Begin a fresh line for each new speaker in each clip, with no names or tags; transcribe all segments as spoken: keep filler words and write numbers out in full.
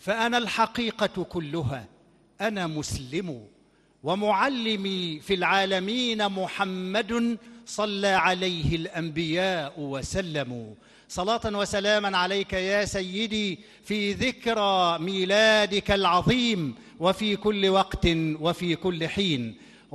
فأنا الحقيقة كلها، أنا مسلم، ومعلمي في العالمين محمد صلى عليه الأنبياء وسلموا. صلاة وسلاما عليك يا سيدي في ذكرى ميلادك العظيم وفي كل وقت وفي كل حين.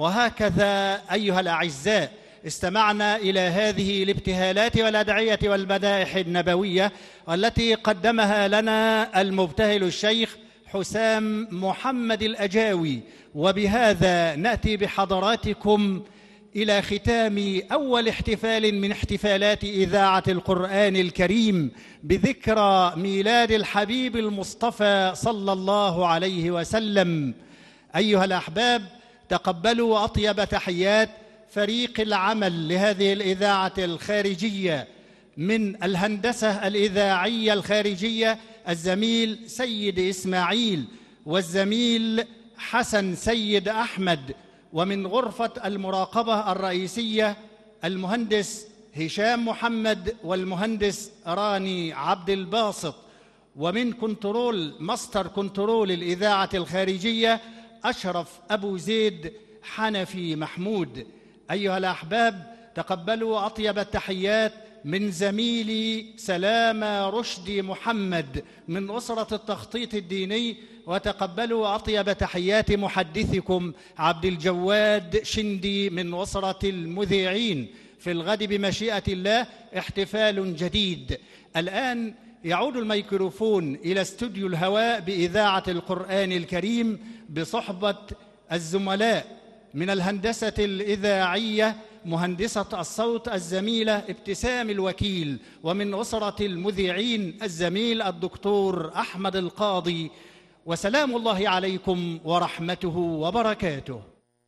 وهكذا أيها الأعزاء استمعنا إلى هذه الابتهالات والأدعية والمدائح النبوية التي قدمها لنا المبتهل الشيخ حسام محمد الأجاوي. وبهذا نأتي بحضراتكم إلى ختام أول احتفال من احتفالات إذاعة القرآن الكريم بذكرى ميلاد الحبيب المصطفى صلى الله عليه وسلم. أيها الأحباب، تقبلوا أطيب تحيات فريق العمل لهذه الإذاعة الخارجية من الهندسة الإذاعية الخارجية الزميل سيد إسماعيل والزميل حسن سيد أحمد، ومن غرفة المراقبة الرئيسية المهندس هشام محمد والمهندس راني عبد الباسط، ومن كنترول ماستر كنترول الإذاعة الخارجية أشرف أبو زيد حنفي محمود. أيها الأحباب، تقبلوا أطيب التحيات من زميلي سلامة رشدي محمد من أسرة التخطيط الديني، وتقبلوا أطيب تحيات محدثكم عبد الجواد شندي من أسرة المذيعين. في الغد بمشيئة الله احتفال جديد. الآن يعود الميكروفون إلى استوديو الهواء بإذاعة القرآن الكريم بصحبة الزملاء من الهندسة الإذاعية مهندسة الصوت الزميلة ابتسام الوكيل، ومن أسرة المذيعين الزميل الدكتور أحمد القاضي. وسلام الله عليكم ورحمته وبركاته.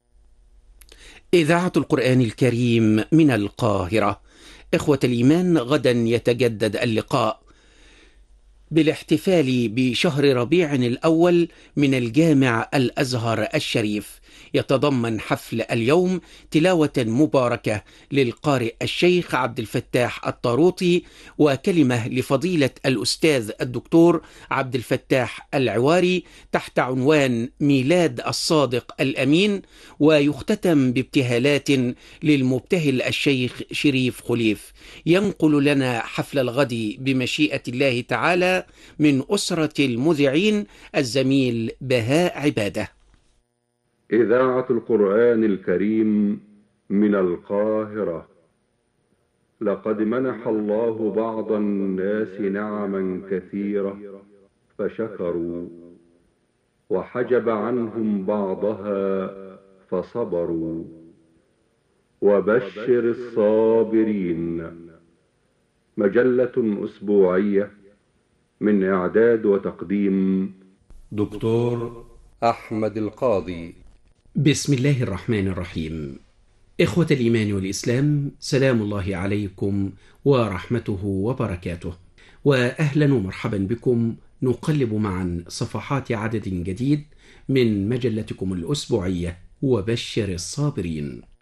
إذاعة القرآن الكريم من القاهرة. إخوة الإيمان، غدا يتجدد اللقاء بالاحتفال بشهر ربيع الأول من الجامع الأزهر الشريف. يتضمن حفل اليوم تلاوة مباركة للقارئ الشيخ عبد الفتاح الطاروطي، وكلمة لفضيلة الأستاذ الدكتور عبد الفتاح العواري تحت عنوان ميلاد الصادق الأمين، ويختتم بابتهالات للمبتهل الشيخ شريف خليف. ينقل لنا حفل الغد بمشيئة الله تعالى من أسرة المذيعين الزميل بهاء عبادة.
إذاعة القرآن الكريم من القاهرة. لقد منح الله بعض الناس نعما كثيرة فشكروا، وحجب عنهم بعضها فصبروا. وبشر الصابرين. مجلة أسبوعية من إعداد وتقديم دكتور أحمد القاضي.
بسم الله الرحمن الرحيم. إخوة الإيمان والإسلام، سلام الله عليكم ورحمته وبركاته، وأهلا ومرحبا بكم. نقلب معا صفحات عدد جديد من مجلتكم الأسبوعية وبشر الصابرين.